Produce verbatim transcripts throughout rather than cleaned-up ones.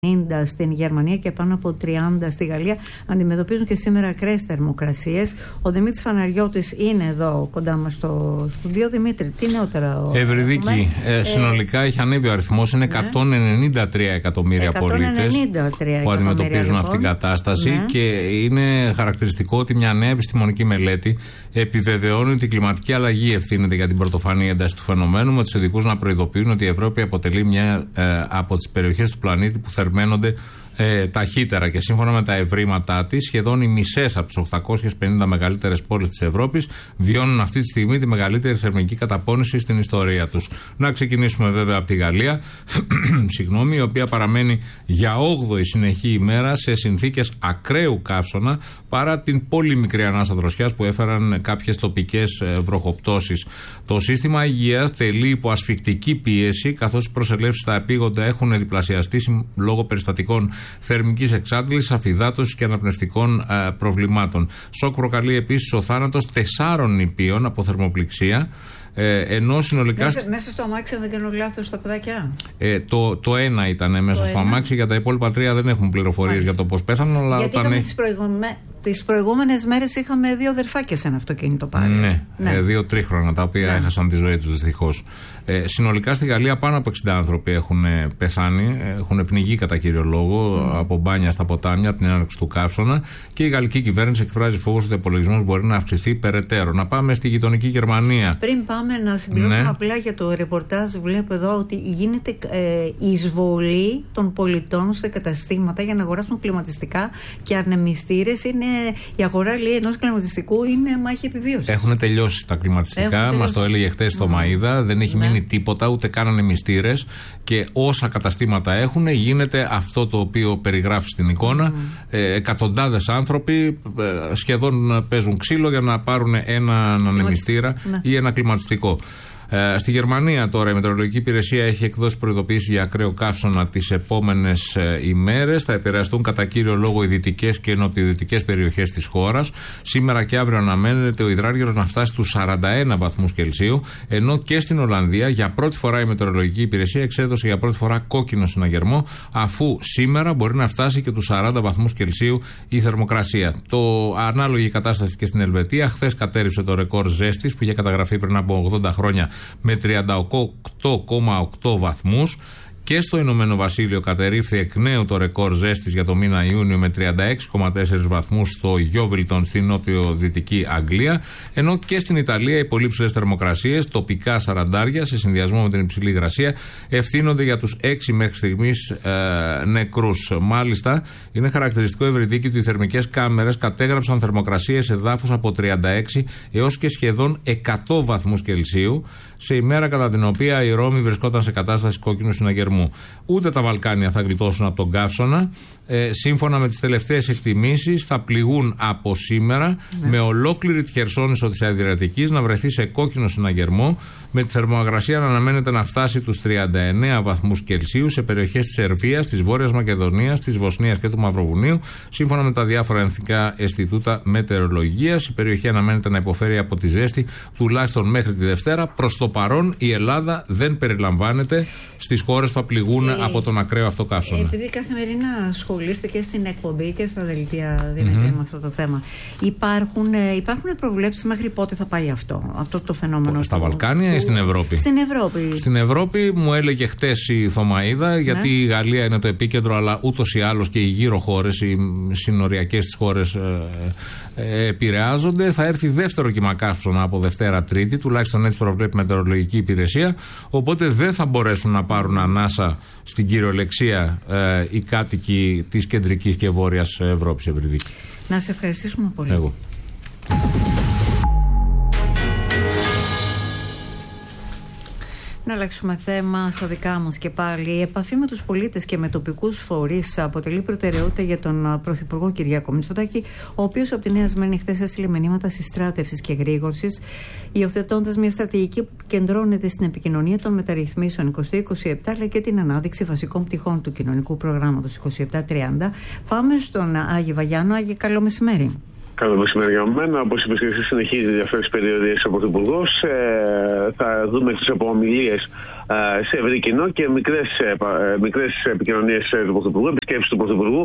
ενενήντα στην Γερμανία και πάνω από τριάντα στη Γαλλία αντιμετωπίζουν και σήμερα ακραίες θερμοκρασίες. Ο Δημήτρης Φαναριώτης είναι εδώ κοντά μας στο στούντιο. Δημήτρη, τι νεότερα? Ευρυδίκη, ε, συνολικά ε, έχει ανέβει ο αριθμός. Είναι εκατόν ενενήντα τρία εκατομμύρια πολίτες που αντιμετωπίζουν λοιπόν αυτήν την κατάσταση. Ναι. Και είναι χαρακτηριστικό ότι μια νέα επιστημονική μελέτη επιβεβαιώνει ότι η κλιματική αλλαγή ευθύνεται για την πρωτοφανή ένταση του φαινομένου, με τους ειδικούς να προειδοποιούν ότι η Ευρώπη αποτελεί μια ε, από τις περιοχές του πλανήτη που θερμαίνονται Ε, ταχύτερα, και σύμφωνα με τα ευρήματά της, σχεδόν οι μισές από τις οκτακόσιες πενήντα μεγαλύτερες πόλεις της Ευρώπης βιώνουν αυτή τη στιγμή τη μεγαλύτερη θερμική καταπώνηση στην ιστορία τους. Να ξεκινήσουμε βέβαια από τη Γαλλία, συγγνώμη, η οποία παραμένει για όγδοη συνεχή ημέρα σε συνθήκες ακραίου καύσωνα, παρά την πολύ μικρή ανάσα δροσιάς που έφεραν κάποιες τοπικές βροχοπτώσεις. Το σύστημα υγείας τελεί υπό ασφυκτική πίεση, καθώς οι προσελεύσεις στα επίγοντα έχουν διπλασιαστεί λόγω περιστατικών θερμικής εξάντλησης, αφυδάτωσης και αναπνευστικών ε, προβλημάτων. Σοκ προκαλεί επίσης ο θάνατος τεσσάρων νηπίων από θερμοπληξία. Ε, ενώ συνολικά. Μέσα, μέσα στο αμάξι, αν δεν κάνω λάθος, τα παιδάκια. Ε, το, το ένα ήταν μέσα το στο ένα. αμάξι, για τα υπόλοιπα τρία δεν έχουν πληροφορίες για το πώς πέθαναν. Αλλά γιατί όταν έχει... τις, προηγούμε... τις προηγούμενες μέρες είχαμε δύο αδερφάκια σε ένα αυτοκίνητο πάλι. Ναι, ναι. Ε, δύο τρίχρονα τα οποία ναι. έχασαν τη ζωή τους δυστυχώς. Ε, συνολικά στη Γαλλία πάνω από εξήντα άνθρωποι έχουν πεθάνει, έχουν πνιγεί κατά κύριο λόγο mm. από μπάνια στα ποτάμια από την έναρξη του καύσωνα, και η γαλλική κυβέρνηση εκφράζει φόβους ότι ο υπολογισμός μπορεί να αυξηθεί περαιτέρω. Να πάμε στη γειτονική Γερμανία. Πριν πάμε να συμπληρώσουμε ναι. απλά για το ρεπορτάζ, βλέπω εδώ ότι γίνεται ε, εισβολή των πολιτών σε καταστήματα για να αγοράσουν κλιματιστικά και αρνεμιστήρες. Είναι, η αγορά λέει ενός κλιματιστικού είναι μάχη επιβίωσης. Έχουν τελειώσει τα κλιματιστικά, μας το έλεγε χτες στο mm. Μαΐδα, δεν έχει ναι. μείνει τίποτα, ούτε καν ανεμιστήρες, και όσα καταστήματα έχουν γίνεται αυτό το οποίο περιγράφει στην εικόνα. Mm. Ε, εκατοντάδες άνθρωποι ε, σχεδόν παίζουν ξύλο για να πάρουν ένα ανεμιστήρα ναι. ή ένα κλιματιστικό. Ε, στη Γερμανία τώρα η Μετεωρολογική Υπηρεσία έχει εκδώσει προειδοποιήσεις για ακραίο καύσωνα τις επόμενες ε, ημέρες. Θα επηρεαστούν κατά κύριο λόγο οι δυτικές και νοτιοδυτικές περιοχές της χώρας. Σήμερα και αύριο αναμένεται ο υδράργυρος να φτάσει στους σαράντα ένα βαθμούς Κελσίου, ενώ και στην Ολλανδία για πρώτη φορά η Μετεωρολογική Υπηρεσία εξέδωσε για πρώτη φορά κόκκινο συναγερμό, αφού σήμερα μπορεί να φτάσει και τους σαράντα βαθμούς Κελσίου η θερμοκρασία. Το ανάλογη κατάσταση και στην Ελβετία. Χθες κατέρριψε το ρεκόρ ζέστης που είχε καταγραφεί πριν από ογδόντα χρόνια με τριάντα οκτώ κόμμα οκτώ βαθμούς. Και στο Ηνωμένο Βασίλειο κατερρίφθη εκ νέου το ρεκόρ ζέστης για το μήνα Ιούνιο με τριάντα έξι κόμμα τέσσερα βαθμούς στο Γιόβιλτον στην νότιο-δυτική Αγγλία, ενώ και στην Ιταλία οι πολύ ψηλές θερμοκρασίες, τοπικά σαραντάρια σε συνδυασμό με την υψηλή υγρασία, ευθύνονται για τους έξι μέχρι στιγμής ε, νεκρούς. Μάλιστα, είναι χαρακτηριστικό ευρυδίκη ότι οι θερμικές κάμερες κατέγραψαν θερμοκρασίες εδάφους από τριάντα έξι έως και σχεδόν εκατό βαθμούς Κελσίου, σε ημέρα κατά την οποία η Ρώμη βρισκόταν σε κατάσταση κόκκινου συναγερμού. Ούτε τα Βαλκάνια θα γλιτώσουν από τον καύσωνα. Ε, σύμφωνα με τις τελευταίες εκτιμήσεις, θα πληγούν από σήμερα, ναι. με ολόκληρη τη Χερσόνησο της Αδριατικής να βρεθεί σε κόκκινο συναγερμό, με τη θερμοκρασία να αναμένεται να φτάσει τους τριάντα εννέα βαθμούς Κελσίου σε περιοχές της Σερβίας, της Βόρειας Μακεδονίας, της Βοσνίας και του Μαυροβουνίου, σύμφωνα με τα διάφορα εθνικά Ινστιτούτα Μετεωρολογίας. Η περιοχή αναμένεται να υποφέρει από τη ζέστη τουλάχιστον μέχρι τη Δευτέρα. Προς το παρόν, η Ελλάδα δεν περιλαμβάνεται στις χώρες που θα πληγούν ε, από τον ακραίο αυτό καύσωνα. Επειδή καθημερινά ασχολείστε και στην εκπομπή και στα δελτία Δημήτρη mm-hmm. με αυτό το θέμα, υπάρχουν, ε, υπάρχουν προβλέψεις μέχρι πότε θα πάει αυτό, αυτό το φαινόμενο? Στα του, Βαλκάνια του... ή στην Ευρώπη? Στην Ευρώπη. Στην Ευρώπη μου έλεγε χτες η Θωμαΐδα, γιατί ναι. η Γαλλία είναι το επίκεντρο, αλλά ούτως ή άλλως και οι γύρω χώρες, οι συνοριακές της χώρες ε, ε, επηρεάζονται. Θα έρθει δεύτερο κύμα καύσωνα από Δευτέρα Τρίτη, τουλάχιστον έτσι προβλέπει η Μετεωρολογική Υπηρεσία. Οπότε δεν θα μπορέσουν να πάρουν ανάσα στην κυριολεξία ε, οι κάτοικοι της κεντρικής και βόρειας Ευρώπης. Ευρυδίκη. Να σε ευχαριστήσουμε πολύ. Εγώ. Να αλλάξουμε θέμα στα δικά μας και πάλι. Η επαφή με τους πολίτες και με τοπικούς φορείς αποτελεί προτεραιότητα για τον Πρωθυπουργό Κυριάκο Μητσοτάκη, ο οποίος από τη Νέα Σμύρνη χθες έστειλε μηνύματα συστράτευσης και γρήγορσης, υιοθετώντας μια στρατηγική που κεντρώνεται στην επικοινωνία των μεταρρυθμίσεων είκοσι είκοσι επτά, αλλά και την ανάδειξη βασικών πτυχών του κοινωνικού προγράμματος είκοσι επτά τριάντα. Πάμε στον Άγη Βαγιάννο. Άγη, καλό μεσημέρι. Καλό μεσημέρι για μένα. Όπως είπες και εσύ, συνεχίζει ενδιαφέρουσες περιοδίες ο Πρωθυπουργός. Ε, θα δούμε τις απομιλίες σε ευρύ κοινό και μικρές, μικρές επικοινωνίες του Πρωθυπουργού, επισκέψεις του Πρωθυπουργού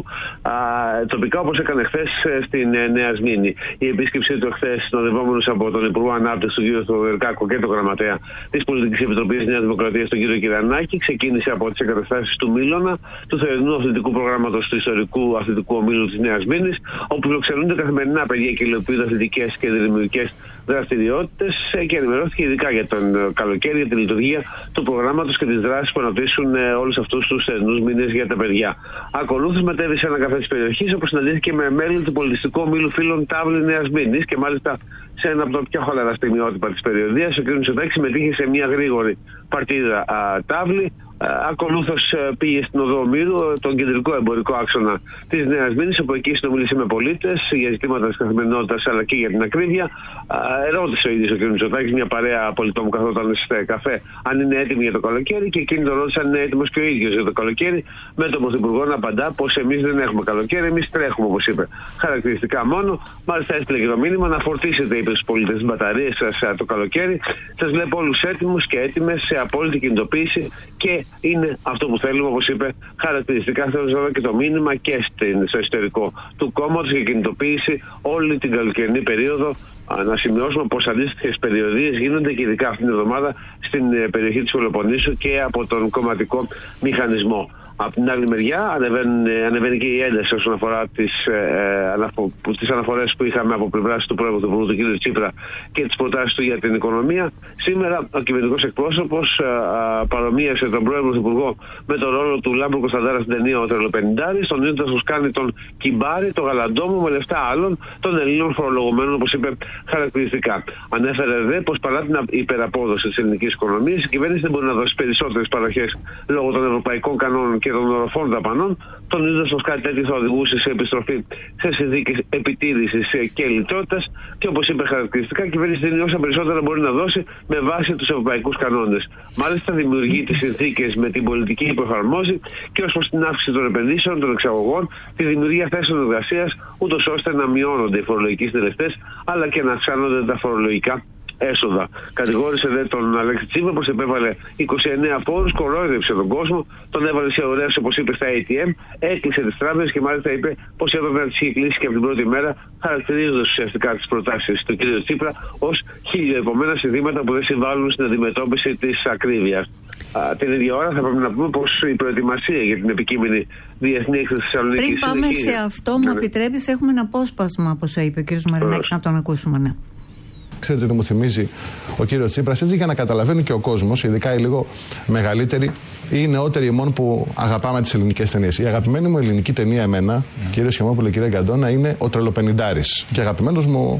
τοπικά, όπως έκανε χθες στην Νέα Σμήνη. Η επίσκεψή του χθες, συνοδευόμενος από τον Υπουργό Ανάπτυξης, τον κύριο Θοδωρικάκο, και τον Γραμματέα της Πολιτικής Επιτροπής Νέας Δημοκρατίας, τον κύριο Κυρανάκη, ξεκίνησε από τις εγκαταστάσεις του Μήλωνα, του θερινού αθλητικού προγράμματος του ιστορικού αθλητικού ομίλου της Νέας Μήνης, όπου φιλοξενούνται καθημερινά παιδιά και υλοποιούνται αθλητικές και δημιουργικές δραστηριότητες, και ενημερώθηκε ειδικά για τον καλοκαίρι, για τη λειτουργία του προγράμματος και τις δράσεις που αναπτύσσουν όλους αυτούς τους θερινούς μήνες για τα παιδιά. Ακολούθως μετέβη σε ένα καφέ της περιοχής, όπου συναντήθηκε με μέλη του πολιτιστικού ομίλου φίλων Τάβλη Νέας Μήνης, και μάλιστα σε ένα από τα πιο χαλαρά στιγμιότυπα της περιοδίας. Ο κ. Μητσοτάκης συμμετείχε σε μια γρήγορη παρτίδα α, Τάβλη. Ακολούθως πήγε στην οδό Ομήρου, τον κεντρικό εμπορικό άξονα της Νέας Μήνης, όπου εκεί συνομίλησε με πολίτες για ζητήματα της καθημερινότητας αλλά και για την ακρίβεια. Ρώτησε ο ίδιος ο κ. Μητσοτάκης μια παρέα πολιτών που καθόταν σε καφέ αν είναι έτοιμοι για το καλοκαίρι, και εκείνοι τον ρώτησαν αν είναι έτοιμος και ο ίδιος για το καλοκαίρι, με τον Πρωθυπουργό να απαντά πως εμείς δεν έχουμε καλοκαίρι, εμείς τρέχουμε, όπως είπε. Χαρακτηριστικά μόνο. Μάλιστα έστειλε και το μήνυμα να φορτίσετε, είπε στους πολίτες, τις μπαταρίες σας το καλοκαίρι. Σας βλέπω όλους έτοιμους και έτοιμες σε απόλυτη κινητοποίηση, και είναι αυτό που θέλουμε, όπως είπε. Χαρακτηριστικά θέλω και το μήνυμα και στο εσωτερικό του κόμματος για κινητοποίηση όλη την καλοκαιρινή περίοδο. Να σημειώσουμε πως αντίστοιχες περιοδίες γίνονται και ειδικά αυτήν την εβδομάδα στην περιοχή της Πελοποννήσου και από τον κομματικό μηχανισμό. Από την άλλη μεριά ανεβαίνει και η ένταση όσον αφορά τις, ε, αναφο, τις αναφορές που είχαμε από πλευράς του Πρόεδρου του Πρωθυπουργού, του κ. Τσίπρα, και τις προτάσεις του για την οικονομία. Σήμερα ο κυβερνητικός εκπρόσωπος ε, ε, παρομοίασε τον Πρόεδρο Πρωθυπουργό με τον ρόλο του Λάμπρου Κωνσταντάρα στην ταινία Ο Τρελοπενηντάρης, τονίζοντας πως κάνει τον Κυμπάρη, τον Γαλαντόμο, με λεφτά άλλων των Ελλήνων φορολογουμένων, όπως είπε χαρακτηριστικά. Ανέφερε δε πως παρά την υπεραπόδοση της ελληνικής οικονομίας, η κυβέρνηση δεν μπορεί να δώσει περισσότερες παροχές λόγω των ευρωπαϊκών κανόνων και των οροφών δαπανών, τονίζοντας πως κάτι τέτοιο θα οδηγούσε σε επιστροφή σε συνθήκες επιτήρησης και λιτότητας, και όπως είπε χαρακτηριστικά, η κυβέρνηση δίνει όσα περισσότερα μπορεί να δώσει με βάση τους ευρωπαϊκούς κανόνες. Μάλιστα, δημιουργεί τις συνθήκες με την πολιτική που εφαρμόζει και ως προς την αύξηση των επενδύσεων, των εξαγωγών, τη δημιουργία θέσεων εργασίας, ούτως ώστε να μειώνονται οι φορολογικοί συντελεστές αλλά και να αυξάνονται τα φορολογικά έσοδα. Κατηγόρησε δε τον Αλέξη Τσίπρα πως επέβαλε είκοσι εννέα φόρους, κορόιδεψε τον κόσμο, τον έβαλε σε ωραίες, όπως είπε, στα έι τι εμ, έκλεισε τις τράπεζες και μάλιστα είπε πως έπρεπε να τις είχε κλείσει και από την πρώτη μέρα, χαρακτηρίζοντας ουσιαστικά τις προτάσεις του κ. Τσίπρα ως χιλιοεπομένα συνθήματα που δεν συμβάλλουν στην αντιμετώπιση της ακρίβειας. Α, την ίδια ώρα θα πρέπει να πούμε πως η προετοιμασία για την επικείμενη διεθνή έκθεση της Θεσσαλονίκης. Πριν πάμε σε αυτό, μου επιτρέπεις, έχουμε ένα απόσπασμα από όσα είπε ο κ. Μαρινάκης, να τον ακούσουμε, ναι. Ξέρετε τι μου θυμίζει ο κύριος Τσίπρας, έτσι για να καταλαβαίνει και ο κόσμος, ειδικά οι λίγο μεγαλύτεροι ή οι νεότεροι ημών που αγαπάμε τις ελληνικές ταινίες. Η αγαπημένη μου ελληνική ταινία, εμένα, yeah. κύριο Σχεμόπουλο, κύριε Γκαντώνα, είναι Ο Τρελοπενηντάρης. Και αγαπημένος μου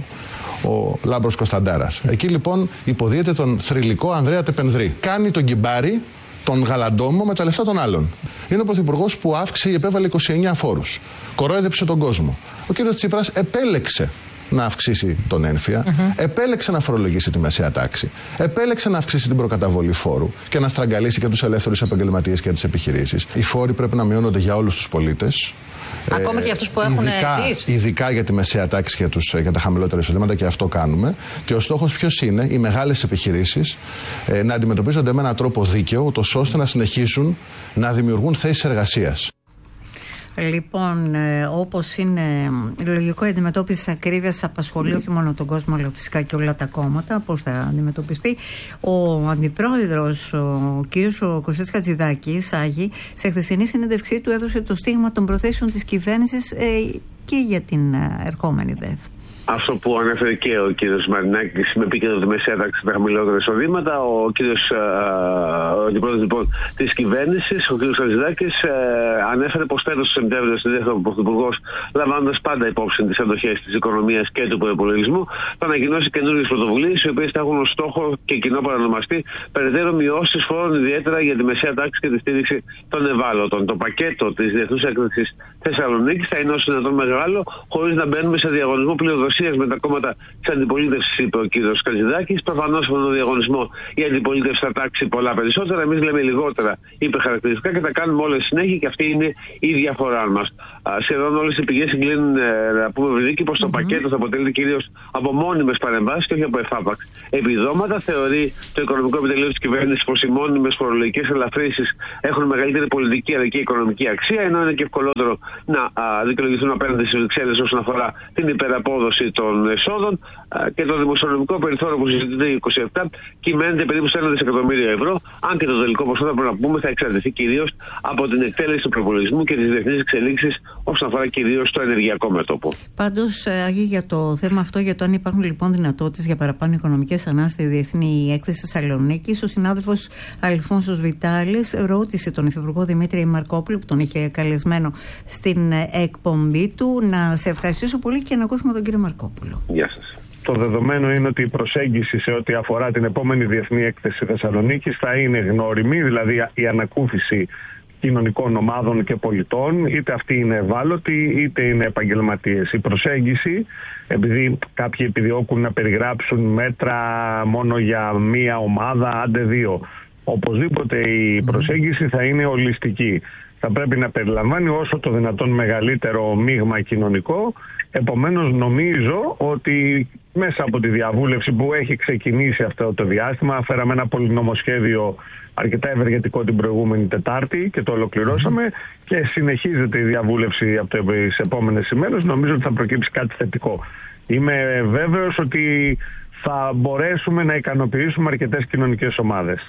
ο Λάμπρος Κωνσταντάρας. Εκεί λοιπόν υποδίεται τον θρυλικό Ανδρέα Τεπενδρή. Κάνει τον Κυμπάρη, τον Γαλαντόμο, με τα λεφτά των άλλων. Είναι ο πρωθυπουργός που αύξησε ή επέβαλε είκοσι εννέα φόρους. Κορόιδεψε τον κόσμο. Ο κύριος Τσίπρας επέλεξε να αυξήσει τον ένφια, uh-huh. επέλεξε να φορολογήσει τη μεσαία τάξη, επέλεξε να αυξήσει την προκαταβολή φόρου και να στραγγαλίσει και τους ελεύθερους επαγγελματίες και τις επιχειρήσεις. Οι φόροι πρέπει να μειώνονται για όλους τους πολίτες. Ακόμα ε, και για αυτούς που έχουν ειδικά, ειδικά για τη μεσαία τάξη και για, τους, για τα χαμηλότερα εισοδήματα, και αυτό κάνουμε. Και ο στόχος ποιος είναι? Οι μεγάλες επιχειρήσεις ε, να αντιμετωπίζονται με έναν τρόπο δίκαιο, ούτως ώστε να συνεχίσουν να δημιουργούν θέσεις εργασίας. Λοιπόν, ε, όπως είναι λογικό, η αντιμετώπιση της ακρίβειας απασχολεί όχι μόνο τον κόσμο, αλλά φυσικά και όλα τα κόμματα. Πώς θα αντιμετωπιστεί? Ο αντιπρόεδρος, ο κύριος ο Κωστής Χατζηδάκης, Άγη, σε χθεσινή συνέντευξή του έδωσε το στίγμα των προθέσεων της κυβέρνησης ε, και για την ε, ερχόμενη ΔΕΘ. Αυτό που ανέφερε και ο κύριος Μαρινάκης με επίκεντρο τη μεσαία τάξη στα χαμηλότερα εισοδήματα, ο κύριος αντιπρόεδρος λοιπόν, της κυβέρνησης, ο κύριος Χατζηδάκης, ανέφερε πως φέτος το Σεπτέμβριο στη ΔΕΘ ο Πρωθυπουργός, λαμβάνοντας πάντα υπόψη τις αντοχές της οικονομίας και του προϋπολογισμού, θα ανακοινώσει καινούργιες πρωτοβουλίες, οι οποίες θα έχουν ως στόχο και κοινό παρανομαστή περαιτέρω μειώσεις φόρων, ιδιαίτερα για τη μεσαία τάξη και τη στήριξη των ευάλωτων. Το πακέτο της Διεθνούς Έκθεσης Θεσσαλονίκης θα είναι όσο δυνατόν μεγάλο, χωρίς να μπαίνουμε σε διαγωνισμό πλειοδοσίας με τα κόμματα της αντιπολίτευσης, είπε ο κύριος Χατζηδάκης. Προφανώς από τον διαγωνισμό η αντιπολίτευση θα τάξει πολλά περισσότερα. Εμείς λέμε λιγότερα, είπε χαρακτηριστικά, και τα κάνουμε όλες συνέχεια, και αυτή είναι η διαφορά μας. σχεδόν όλες οι πηγές συγκλίνουν, να πούμε, Βρυδίκη, πως το mm-hmm. πακέτο θα αποτελείται κυρίως από μόνιμες παρεμβάσεις και όχι από εφάπαξ επιδόματα. Θεωρεί το Οικονομικό Επιτελείο της Κυβέρνησης πως οι μόνιμες φορολογικές ελαφρύσεις έχουν μεγαλύτερη πολιτική αλλά και οικονομική αξία, ενώ είναι και ευκολότερο να δικαιολογηθούν απέναντι στις Βρυξέλλες όσον αφορά την υπεραπόδοση των εσόδων. Και το δημοσιονομικό περιθώριο που συζητείται είκοσι επτά κυμαίνεται περίπου σε ένα δισεκατομμύριο ευρώ, αν και το τελικό ποσό θα πρέπει να πούμε θα εξαρτηθεί κυρίως από την εκτέλεση του προπολογισμού και τις διεθνείς εξελίξεις όσον αφορά κυρίως το ενεργειακό μέτωπο. Πάντως, Άγιε, για το θέμα αυτό, για το αν υπάρχουν λοιπόν δυνατότητες για παραπάνω οικονομικές ανάσεις στη Διεθνή Έκθεση Θεσσαλονίκης, ο συνάδελφος Αλφόνσος Βιτάλης ρώτησε τον Υφυπουργό Δημήτρη Μαρκόπουλο, που τον είχε καλεσμένο στην εκπομπή του. Να σε ευχαριστήσω πολύ και να ακούσουμε τον κύριο Μαρκόπουλο. Γεια σας. Το δεδομένο είναι ότι η προσέγγιση σε ό,τι αφορά την επόμενη Διεθνή Έκθεση Θεσσαλονίκης θα είναι γνώριμη, δηλαδή η ανακούφιση κοινωνικών ομάδων και πολιτών, είτε αυτοί είναι ευάλωτοι είτε είναι επαγγελματίες. Η προσέγγιση, επειδή κάποιοι επιδιώκουν να περιγράψουν μέτρα μόνο για μία ομάδα, άντε δύο, οπωσδήποτε η προσέγγιση θα είναι ολιστική. Θα πρέπει να περιλαμβάνει όσο το δυνατόν μεγαλύτερο μείγμα κοινωνικό. Επομένως, νομίζω ότι μέσα από τη διαβούλευση που έχει ξεκινήσει αυτό το διάστημα, φέραμε ένα πολυνομοσχέδιο αρκετά ευεργετικό την προηγούμενη Τετάρτη και το ολοκληρώσαμε και συνεχίζεται η διαβούλευση από τις επόμενες ημέρες. Νομίζω ότι θα προκύψει κάτι θετικό. Είμαι βέβαιος ότι θα μπορέσουμε να ικανοποιήσουμε αρκετές κοινωνικές ομάδες.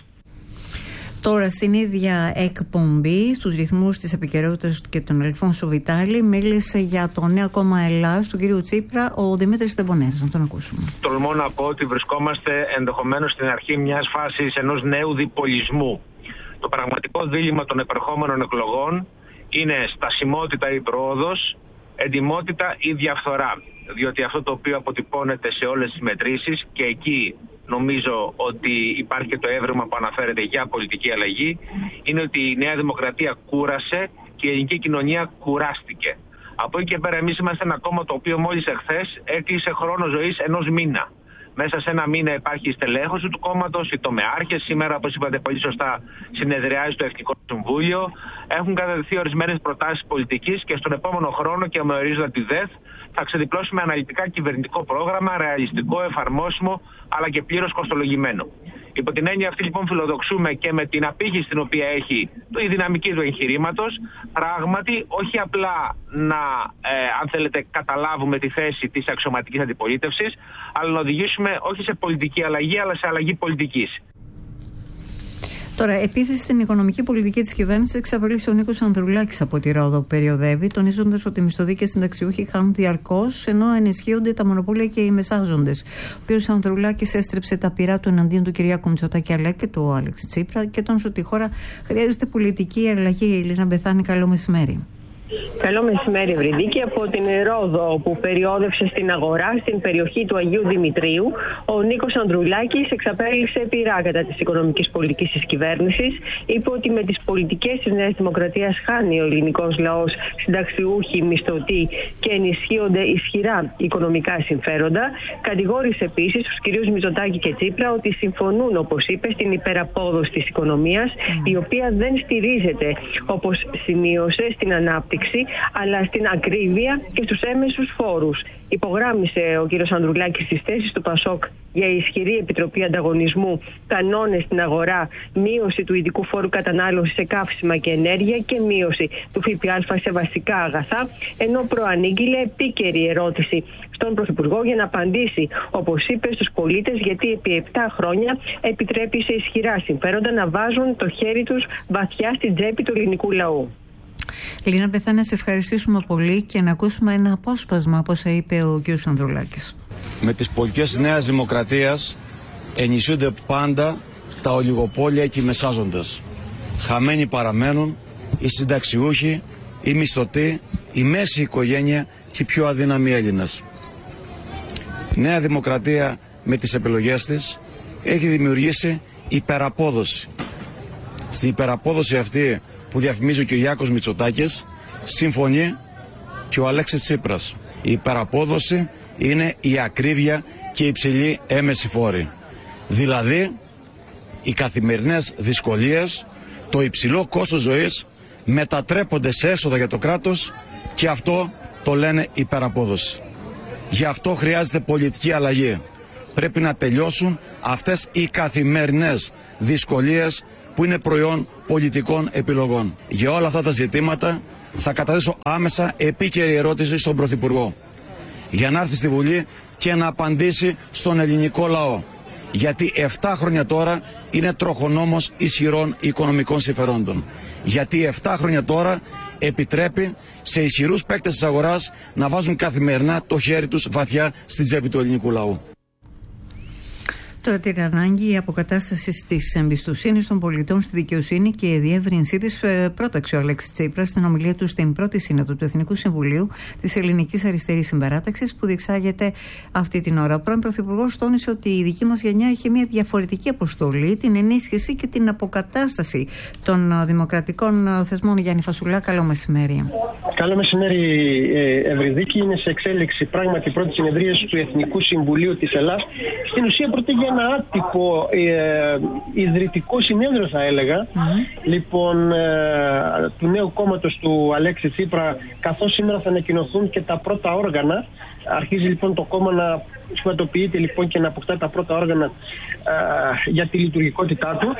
Τώρα, στην ίδια εκπομπή, στους ρυθμούς της επικαιρότητας και τον Αλφόνσο Βιτάλη, μίλησε για το Νέα Κόμμα Ελλάς του κυρίου Τσίπρα ο Δημήτρης Τεμπονέρας. Να τον ακούσουμε. Τολμώ να πω ότι βρισκόμαστε ενδεχομένως στην αρχή μιας φάσης ενός νέου διπολισμού. Το πραγματικό δίλημμα των επερχόμενων εκλογών είναι στασιμότητα ή πρόοδος, εντιμότητα ή διαφθορά. Διότι αυτό το οποίο αποτυπώνεται σε όλες τις μετρήσεις, και εκεί νομίζω ότι υπάρχει και το έβρεμα που αναφέρεται για πολιτική αλλαγή, είναι ότι η Νέα Δημοκρατία κούρασε και η ελληνική κοινωνία κουράστηκε. Από εκεί και πέρα, εμείς είμαστε ένα κόμμα το οποίο μόλις εχθές έκλεισε χρόνο ζωής ενός μήνα. Μέσα σε ένα μήνα υπάρχει η στελέχωση του κόμματος, οι τομεάρχες. Σήμερα, όπως είπατε πολύ σωστά, συνεδριάζει το Εθνικό Συμβούλιο. Έχουν καταδεχθεί ορισμένες προτάσεις πολιτικής και στον επόμενο χρόνο, και με ορίζοντα τη ΔΕΘ, θα ξεδιπλώσουμε αναλυτικά κυβερνητικό πρόγραμμα, ρεαλιστικό, εφαρμόσιμο, αλλά και πλήρως κοστολογημένο. Υπό την έννοια αυτή, λοιπόν, φιλοδοξούμε και με την απήχηση την οποία έχει η δυναμική του εγχειρήματος, πράγματι όχι απλά να, ε, αν θέλετε, καταλάβουμε τη θέση της αξιωματικής αντιπολίτευσης, αλλά να οδηγήσουμε όχι σε πολιτική αλλαγή, αλλά σε αλλαγή πολιτικής. Τώρα, επίθεση στην οικονομική πολιτική της κυβέρνησης εξαπέλυσε ο Νίκος Ανδρουλάκης από τη Ρόδο, περιοδεύει, τονίζοντας ότι οι μισθωτοί και συνταξιούχοι χάνουν διαρκώς, ενώ ενισχύονται τα μονοπόλια και οι μεσάζοντες. Ο κ. Ανδρουλάκης έστρεψε τα πυρά του εναντίον του Κυριάκου Μητσοτάκη αλλά και του Άλεξη Τσίπρα και τόνισε ότι η χώρα χρειάζεται πολιτική αλλαγή. Η Ελίνα Μπεθάνη, καλό μεσημέρι. Καλό μεσημέρι, Βρυδίκη. Από την Ρόδο, που περιόδευσε στην αγορά στην περιοχή του Αγίου Δημητρίου, ο Νίκος Ανδρουλάκης εξαπέλυσε πειρά κατά της οικονομικής πολιτικής της κυβέρνησης. Είπε ότι με τις πολιτικές της Νέας Δημοκρατίας χάνει ο ελληνικός λαός, συνταξιούχοι, μισθωτοί και ενισχύονται ισχυρά οικονομικά συμφέροντα. Κατηγόρησε επίσης τους κυρίους Μητσοτάκη και Τσίπρα ότι συμφωνούν, όπως είπε, στην υπεραπόδοση της οικονομίας, η οποία δεν στηρίζεται, όπως σημείωσε, στην ανάπτυξη, αλλά στην ακρίβεια και στους έμεσους φόρους. Υπογράμμισε ο κ. Ανδρουλάκης τις θέσεις του ΠΑΣΟΚ για ισχυρή επιτροπή ανταγωνισμού, κανόνες στην αγορά, μείωση του ειδικού φόρου κατανάλωσης σε καύσιμα και ενέργεια και μείωση του ΦΠΑ σε βασικά αγαθά, ενώ προανήγγειλε επίκαιρη ερώτηση στον Πρωθυπουργό για να απαντήσει, όπως είπε, στους πολίτες γιατί επί επτά χρόνια επιτρέπει σε ισχυρά συμφέροντα να βάζουν το χέρι τους βαθιά στην τσέπη του ελληνικού λαού. Λίνα Μπεθάνη, να σε ευχαριστήσουμε πολύ και να ακούσουμε ένα απόσπασμα από όσα είπε ο κ. Ανδρουλάκης. Με τις πολιτικές της Νέας Δημοκρατίας ενισχύονται πάντα τα ολιγοπόλια και οι μεσάζοντες. Χαμένοι παραμένουν οι συνταξιούχοι, οι μισθωτοί, η μέση οικογένεια και οι πιο αδύναμοι Έλληνες. Η Νέα Δημοκρατία με τις επιλογές της έχει δημιουργήσει υπεραπόδοση. Στην υπεραπόδοση αυτή που διαφημίζει ο Κυριάκος Μητσοτάκης, συμφωνεί και ο Αλέξης Τσίπρας. Η υπεραπόδοση είναι η ακρίβεια και η υψηλή έμεση φόρη. Δηλαδή, οι καθημερινές δυσκολίες, το υψηλό κόστος ζωής μετατρέπονται σε έσοδα για το κράτος και αυτό το λένε υπεραπόδοση. Γι' αυτό χρειάζεται πολιτική αλλαγή. Πρέπει να τελειώσουν αυτές οι καθημερινές δυσκολίες που είναι προϊόν πολιτικών επιλογών. Για όλα αυτά τα ζητήματα θα καταθέσω άμεσα επίκαιρη ερώτηση στον Πρωθυπουργό για να έρθει στη Βουλή και να απαντήσει στον ελληνικό λαό. Γιατί επτά χρόνια τώρα είναι τροχονόμος ισχυρών οικονομικών συμφερόντων. Γιατί επτά χρόνια τώρα επιτρέπει σε ισχυρούς παίκτες της αγοράς να βάζουν καθημερινά το χέρι τους βαθιά στην τσέπη του ελληνικού λαού. Τώρα την ανάγκη αποκατάσταση τη εμπιστοσύνη των πολιτών στη δικαιοσύνη και η διεύρυνσή τη πρόταξε ο Αλέξης Τσίπρας στην ομιλία του στην πρώτη σύνοδο του Εθνικού Συμβουλίου της Ελληνικής Αριστερής Συμπαράταξης που διεξάγεται αυτή την ώρα. Ο πρώην Πρωθυπουργός τόνισε ότι η δική μας γενιά έχει μια διαφορετική αποστολή, την ενίσχυση και την αποκατάσταση των δημοκρατικών θεσμών. Γιάννη Φασουλά, καλό μεσημέρι. Καλό μεσημέρι, Ευρυδίκη. Είναι σε εξέλιξη πράγματι η πρώτη συνεδρίαση του Εθνικού Συμβουλίου της Ελλάδας. Στην ουσία πρόκειται για ένα άτυπο ε, ιδρυτικό συνέδριο, θα έλεγα, mm-hmm. λοιπόν, ε, του νέου κόμματος του Αλέξη Τσίπρα, καθώς σήμερα θα ανακοινωθούν και τα πρώτα όργανα. Αρχίζει λοιπόν το κόμμα να σχηματοποιείται λοιπόν και να αποκτά τα πρώτα όργανα ε, για τη λειτουργικότητά του.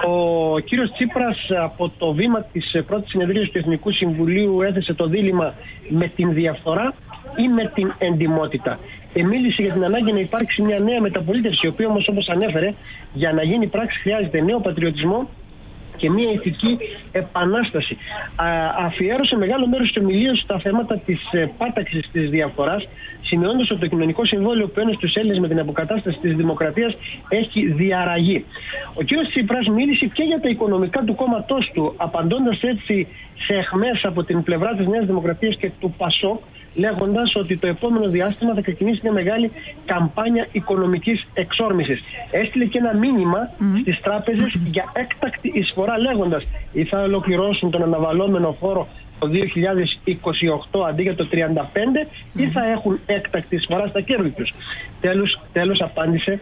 Ο κύριος Τσίπρας από το βήμα της πρώτης συνεδρίας του Εθνικού Συμβουλίου έθεσε το δίλημμα με την διαφθορά ή με την εντιμότητα. Μίλησε για την ανάγκη να υπάρξει μια νέα μεταπολίτευση, η οποία όμως, όπως ανέφερε, για να γίνει πράξη χρειάζεται νέο πατριωτισμό και μια ηθική επανάσταση. Α, αφιέρωσε μεγάλο μέρος της ομιλίας στα θέματα της ε, πάταξης της διαφθοράς, σημειώνοντας ότι το κοινωνικό συμβόλαιο που ένωσε τους Έλληνες με την αποκατάσταση της δημοκρατίας έχει διαραγεί. Ο κ. Τσίπρας μίλησε και για τα οικονομικά του κόμματός του, απαντώντας έτσι σε αιχμές από την πλευρά της Νέας Δημοκρατίας και του ΠΑΣΟΚ, λέγοντας ότι το επόμενο διάστημα θα ξεκινήσει μια μεγάλη καμπάνια οικονομικής εξόρμησης. Έστειλε και ένα μήνυμα mm. στις τράπεζες για έκτακτη εισφορά, λέγοντας ή θα ολοκληρώσουν τον αναβαλλόμενο φόρο το δύο χιλιάδες είκοσι οκτώ αντί για το τριάντα πέντε mm. ή θα έχουν έκτακτη εισφορά στα κέρδη τους. Τέλος, τέλος απάντησε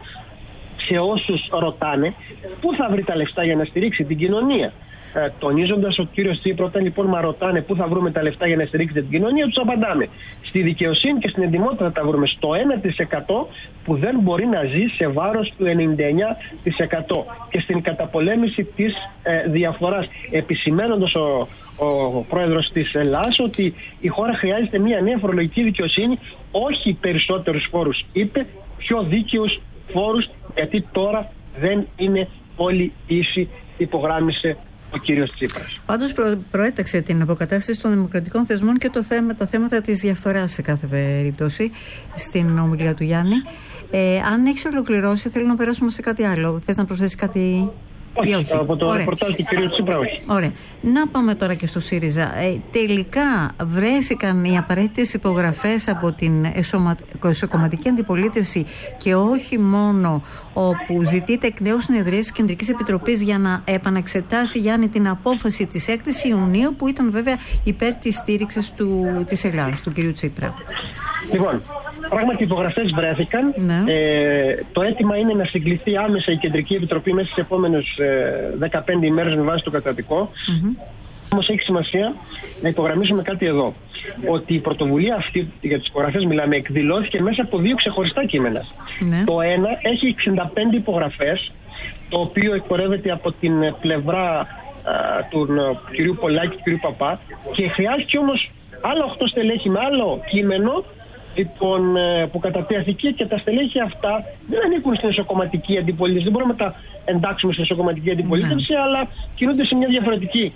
σε όσους ρωτάνε πού θα βρει τα λεφτά για να στηρίξει την κοινωνία. Ε, τονίζοντας ο κύριος Τσίπρα, όταν λοιπόν μα ρωτάνε πού θα βρούμε τα λεφτά για να στηρίξετε την κοινωνία, τους απαντάμε. Στη δικαιοσύνη και στην εντιμότητα θα τα βρούμε στο ένα τοις εκατό που δεν μπορεί να ζει σε βάρος του ενενήντα εννέα τοις εκατό και στην καταπολέμηση της ε, διαφοράς. Επισημένοντας ο, ο πρόεδρος της Ελλάδας ότι η χώρα χρειάζεται μια νέα φορολογική δικαιοσύνη, όχι περισσότερους φόρους, είπε, πιο δίκαιους φόρους, γιατί τώρα δεν είναι όλοι ίσοι, υπογράμμισε ο κύριος Τσίπρας. Πάντως προ, προέταξε την αποκατάσταση των δημοκρατικών θεσμών και το θέμα, τα θέματα της διαφθοράς σε κάθε περίπτωση στην ομιλία του Γιάννη. Ε, αν έχεις ολοκληρώσει, θέλω να περάσουμε σε κάτι άλλο. Θες να προσθέσεις κάτι? Όχι, όχι. Από το ρεπορτάζ του κυρίου Τσίπρα, όχι. Ωραία. Να πάμε τώρα και στο ΣΥΡΙΖΑ. Ε, τελικά βρέθηκαν οι απαραίτητες υπογραφές από την εσωμα... εσωκομματική αντιπολίτευση και όχι μόνο, όπου ζητείται εκ νέου συνεδρία της Κεντρικής Επιτροπής για να επαναξετάσει, Γιάννη, την απόφαση της έκτη Ιουνίου, που ήταν βέβαια υπέρ της στήριξης του... της Ελλάδας, του κυρίου Τσίπρα. Λοιπόν, πράγματι οι υπογραφές βρέθηκαν. Ναι. Ε, το αίτημα είναι να συγκληθεί άμεσα η Κεντρική Επιτροπή μέσα στις επόμενες ε, δεκαπέντε ημέρες με βάση το καταστατικό. Mm-hmm. Όμως έχει σημασία να υπογραμμίσουμε κάτι εδώ. Ότι η πρωτοβουλία αυτή, για τις υπογραφές μιλάμε, εκδηλώθηκε μέσα από δύο ξεχωριστά κείμενα. Ναι. Το ένα έχει εξήντα πέντε υπογραφές, το οποίο εκπορεύεται από την πλευρά α, του κυρίου Πολάκη, του κυρίου Παπά, και χρειάζεται όμως άλλα οκτώ στελέχη με άλλο κείμενο, λοιπόν, που κατατέθηκε, και τα στελέχη αυτά δεν ανήκουν στην εσωκομματική αντιπολίτευση. Δεν μπορούμε να τα εντάξουμε στην εσωκομματική αντιπολίτευση, mm. αλλά κινούνται σε μια διαφορετική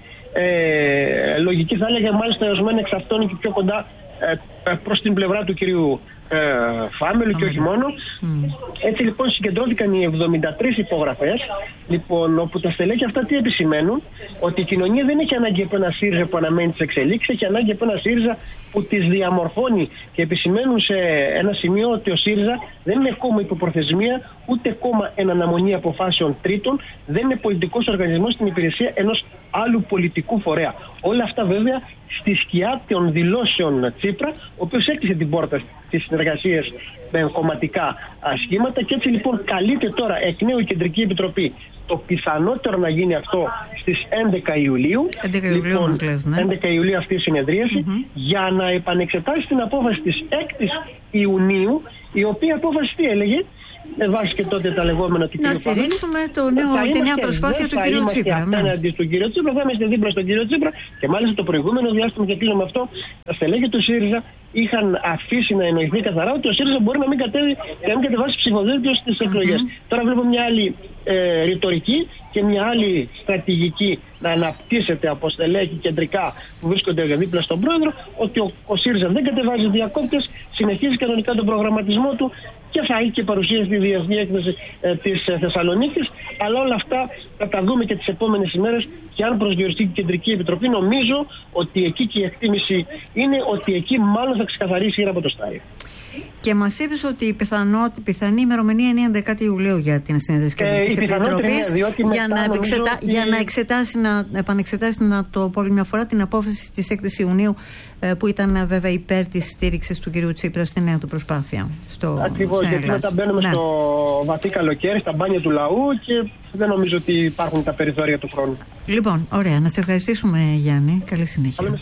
ε, λογική. Θα έλεγα μάλιστα ορισμένα εξ αυτών και πιο κοντά ε, προς την πλευρά του κυρίου ε, Φάμελου mm. και όχι μόνο. Mm. Έτσι λοιπόν συγκεντρώθηκαν οι εβδομήντα τρεις υπογραφές, λοιπόν, όπου τα στελέχη αυτά τι επισημαίνουν? Ότι η κοινωνία δεν έχει ανάγκη από ένα ΣΥΡΙΖΑ που αναμένει τις εξελίξεις, έχει ανάγκη από ένα ΣΥΡΙΖΑ που τις διαμορφώνει, και επισημαίνουν σε ένα σημείο ότι ο ΣΥΡΙΖΑ δεν είναι κόμμα υποπροθεσμία, ούτε κόμμα εν αναμονή αποφάσεων τρίτων, δεν είναι πολιτικός οργανισμός στην υπηρεσία ενός άλλου πολιτικού φορέα. Όλα αυτά βέβαια στη σκιά των δηλώσεων Τσίπρα, ο οποίος έκλεισε την πόρτα στις συνεργασίες με κομματικά σχήματα, και έτσι λοιπόν καλείται τώρα εκ νέου η Κεντρική Επιτροπή, το πιθανότερο να γίνει αυτό στις έντεκα Ιουλίου, έντεκα Ιουλίου, λοιπόν, λες, ναι. έντεκα Ιουλίου αυτή η συνεδρίαση, mm-hmm. για να επανεξετάσει την απόφαση της έκτη Ιουνίου, η οποία απόφαση τι έλεγε, με βάση και τότε τα λεγόμενα του κ. Να στηρίξουμε το νέο, τη νέα προσπάθεια του κ. Τσίπρα. Απέναντι στον κ. Τσίπρα, θα είμαστε δίπλα στον κ. Τσίπρα, και μάλιστα το προηγούμενο διάστημα, και κλείνω με αυτό, τα στελέχη του ΣΥΡΙΖΑ είχαν αφήσει να εννοηθεί καθαρά ότι ο ΣΥΡΙΖΑ μπορεί να μην, κατέβει, να μην κατεβάσει ψηφοδέλτιο στις εκλογές. Mm-hmm. Τώρα βλέπω μια άλλη ε, ρητορική και μια άλλη στρατηγική να αναπτύσσεται από στελέχη κεντρικά που βρίσκονται δίπλα στον πρόεδρο, ότι ο, ο ΣΥΡΙΖΑ δεν κατεβάζει διακόπτες, συνεχίζει κανονικά τον προγραμματισμό του και θα έχει και παρουσία στη Διεθνή Έκθεση ε, της ε, Θεσσαλονίκης. Αλλά όλα αυτά θα τα δούμε και τις επόμενες ημέρες, και αν προσδιοριστεί η Κεντρική Επιτροπή, νομίζω ότι εκεί και η εκτίμηση είναι ότι εκεί μάλλον θα ξεκαθαρίσει γύρω από το στάδιο. Και μας είπες ότι η πιθανό, πιθανή ημερομηνία είναι η έντεκα Ιουλίου για την συνέδριση της Κεντρικής ε, Επιτροπής, για, να επεξετα... ότι... για να εξετάσει, να επανεξετάσει, να το πω μια φορά, την απόφαση της έκτη Ιουνίου, ε, που ήταν βέβαια υπέρ της στήριξης του κ. Τσίπρα στη νέα του προσπάθεια. Ακριβώς, γιατί μετά μπαίνουμε ναι. στο βαθύ καλοκαίρι, στα μπάνια του λαού, και δεν νομίζω ότι υπάρχουν τα περιθώρια του χρόνου. Λοιπόν, ωραία. Να σε ευχαριστήσουμε, Γιάννη. Καλή συνέχεια. Καλή.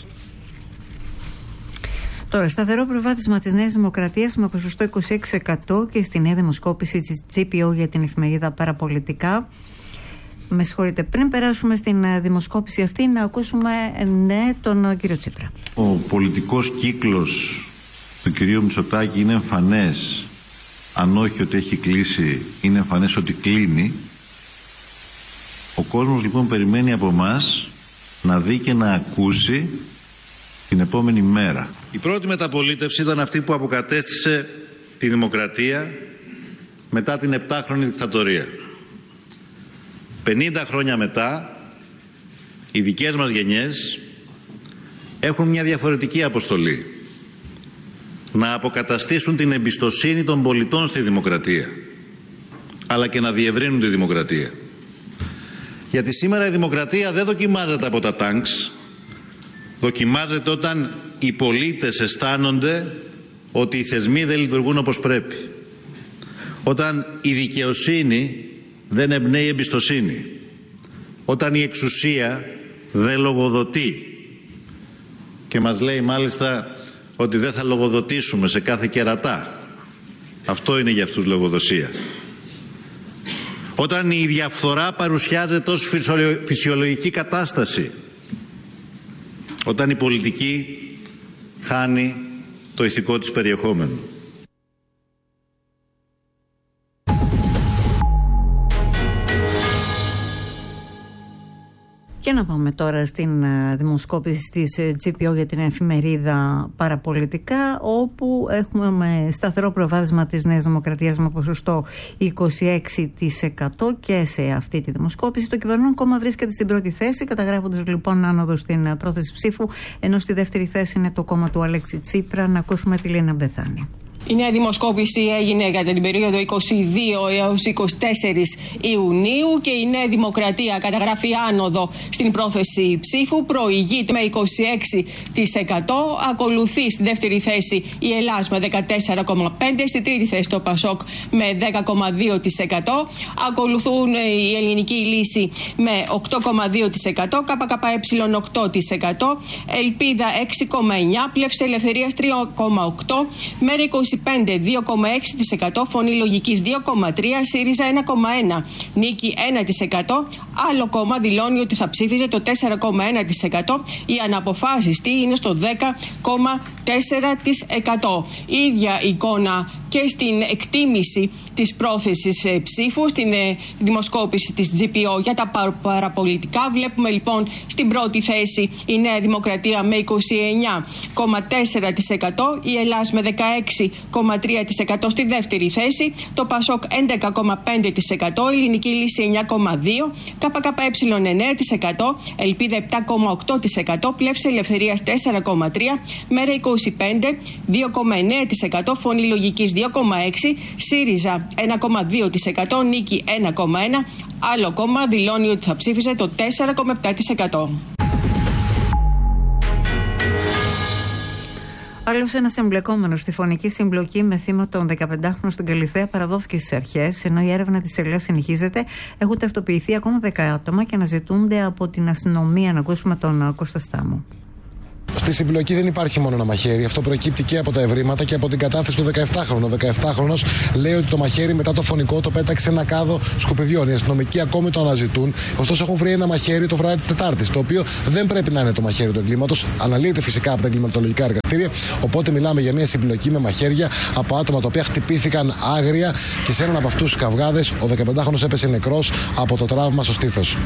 Τώρα, σταθερό προβάδισμα της Νέας Δημοκρατίας με ποσοστό είκοσι έξι τοις εκατό και στη νέα δημοσκόπηση της τζι πι ο για την εφημερίδα Παραπολιτικά. Με συγχωρείτε, πριν περάσουμε στην δημοσκόπηση αυτή, να ακούσουμε ναι τον κύριο Τσίπρα. Ο πολιτικός κύκλος του κυρίου Μητσοτάκη είναι εμφανές, αν όχι ότι έχει κλείσει, είναι εμφανές ότι κλείνει. Ο κόσμος λοιπόν περιμένει από εμάς να δει και να ακούσει την επόμενη μέρα. Η πρώτη μεταπολίτευση ήταν αυτή που αποκατέστησε τη δημοκρατία μετά την επτάχρονη δικτατορία. πενήντα χρόνια μετά, οι δικές μας γενιές έχουν μια διαφορετική αποστολή. Να αποκαταστήσουν την εμπιστοσύνη των πολιτών στη δημοκρατία, αλλά και να διευρύνουν τη δημοκρατία. Γιατί σήμερα η δημοκρατία δεν δοκιμάζεται από τα τάγκς, δοκιμάζεται όταν οι πολίτες αισθάνονται ότι οι θεσμοί δεν λειτουργούν όπως πρέπει. Όταν η δικαιοσύνη δεν εμπνέει εμπιστοσύνη. Όταν η εξουσία δεν λογοδοτεί. Και μας λέει μάλιστα ότι δεν θα λογοδοτήσουμε σε κάθε κερατά. Αυτό είναι για αυτούς λογοδοσία. Όταν η διαφθορά παρουσιάζεται ως φυσιολογική κατάσταση. Όταν η πολιτική χάνει το ηθικό της περιεχόμενο. Και να πάμε τώρα στην uh, δημοσκόπηση της uh, τζι πι ο για την εφημερίδα Παραπολιτικά, όπου έχουμε με σταθερό προβάδισμα της Νέας Δημοκρατίας με ποσοστό είκοσι έξι τοις εκατό και σε αυτή τη δημοσκόπηση. Το κυβερνών κόμμα βρίσκεται στην πρώτη θέση, καταγράφοντας λοιπόν άνοδο στην uh, πρόθεση ψήφου, ενώ στη δεύτερη θέση είναι το κόμμα του Αλέξη Τσίπρα. Να ακούσουμε τη Λίνα Μπεθάνη. Η νέα δημοσκόπηση έγινε κατά την περίοδο είκοσι δύο έως είκοσι τέσσερα Ιουνίου και η Νέα Δημοκρατία καταγράφει άνοδο στην πρόθεση ψήφου, προηγείται με είκοσι έξι τοις εκατό, ακολουθεί στη δεύτερη θέση η Ελλάς με δεκατέσσερα κόμμα πέντε τοις εκατό, στη τρίτη θέση το Πασόκ με δέκα κόμμα δύο τοις εκατό, ακολουθούν η Ελληνική Λύση με οκτώ κόμμα δύο τοις εκατό, ΚΚΕ οκτώ τοις εκατό, Ελπίδα έξι κόμμα εννιά τοις εκατό, Πλεύση Ελευθερίας τρία κόμμα οκτώ τοις εκατό, Μέρα είκοσι πέντε δύο κόμμα έξι τοις εκατό, Φωνή Λογικής δύο κόμμα τρία τοις εκατό, ΣΥΡΙΖΑ ένα κόμμα ένα τοις εκατό, Νίκη ένα τοις εκατό, άλλο κόμμα δηλώνει ότι θα ψήφιζε το τέσσερα κόμμα ένα τοις εκατό, η αναποφάσιστη είναι στο δέκα κόμμα τέσσερα τοις εκατό. Ίδια εικόνα και στην εκτίμηση της πρόθεσης ε, ψήφου, στην ε, δημοσκόπηση της τζι πι ο για τα πα, παραπολιτικά. Βλέπουμε λοιπόν στην πρώτη θέση η Νέα Δημοκρατία με είκοσι εννιά κόμμα τέσσερα τοις εκατό, η Ελλάς με δεκαέξι κόμμα τρία τοις εκατό στη δεύτερη θέση, το Πασόκ έντεκα κόμμα πέντε τοις εκατό, η Ελληνική Λύση εννιά κόμμα δύο τοις εκατό, ΚΚΕ εννέα τοις εκατό, Ελπίδα επτά κόμμα οκτώ τοις εκατό, Πλεύση Ελευθερίας τέσσερα κόμμα τρία τοις εκατό, Μέρα είκοσι πέντε δύο κόμμα εννέα τοις εκατό, Φωνή Λογικής δύο κόμμα έξι τοις εκατό, ΣΥΡΙΖΑ ένα κόμμα δύο τοις εκατό, Νίκη ένα κόμμα ένα τοις εκατό, άλλο κόμμα δηλώνει ότι θα ψήφιζε το τέσσερα κόμμα επτά τοις εκατό. Άλλος ένας εμπλεκόμενος στη φωνική συμπλοκή με θύμα τον δεκαπεντάχρονο στην Καλιθέα παραδόθηκε στις αρχές, ενώ η έρευνα της ΕΛΕΑ συνεχίζεται. Έχουν ταυτοποιηθεί ακόμα δέκα άτομα και αναζητούνται από την αστυνομία. Να ακούσουμε τον Κώστα Στάμο. Στη συμπλοκή δεν υπάρχει μόνο ένα μαχαίρι. Αυτό προκύπτει και από τα ευρήματα και από την κατάθεση του δεκαεπτάχρονου. Ο δεκαεπτάχρονος λέει ότι το μαχαίρι μετά το φωνικό το πέταξε ένα κάδο σκουπιδιών. Οι αστυνομικοί ακόμη το αναζητούν. Ωστόσο, έχουν βρει ένα μαχαίρι το βράδυ της Τετάρτης, το οποίο δεν πρέπει να είναι το μαχαίρι του εγκλήματος. Αναλύεται φυσικά από τα εγκληματολογικά εργαστήρια. Οπότε μιλάμε για μια συμπλοκή με μαχαίρια από άτομα τα οποία χτυπήθηκαν άγρια και σε έναν από αυτούς τους καυγάδες ο δεκαπεντάχρονος έπεσε νεκρός από το τραύμα στο στήθος.